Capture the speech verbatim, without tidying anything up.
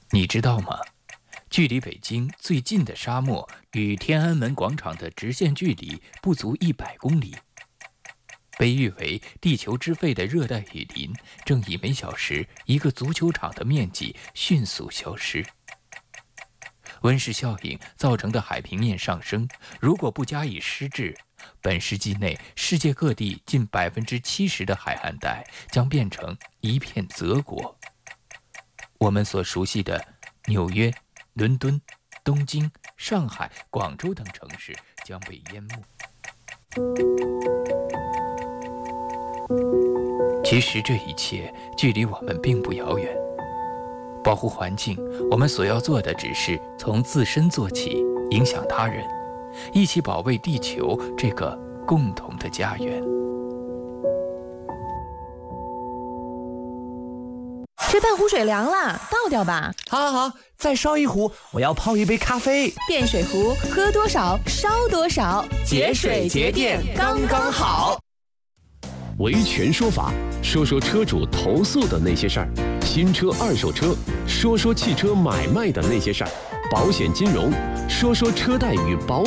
你知道吗？距离北京最近的沙漠与天安门广场的直线距离不足一百公里。被誉为地球之肺的热带雨林，正以每小时一个足球场的面积迅速消失。温室效应造成的海平面上升，如果不加以施治，本世纪内世界各地近百分之七十的海岸带将变成一片泽国。我们所熟悉的纽约、伦敦、东京、上海、广州等城市将被淹没。其实这一切距离我们并不遥远。保护环境，我们所要做的只是从自身做起，影响他人，一起保卫地球这个共同的家园。 这半壶水凉了，倒掉吧。 好好好，再烧一壶，我要泡一杯咖啡。 电水壶，喝多少烧多少，节水节电刚刚好。 维权说法，说说车主投诉的那些事儿，新车二手车，说说汽车买卖的那些事儿，保险金融，说说车贷与保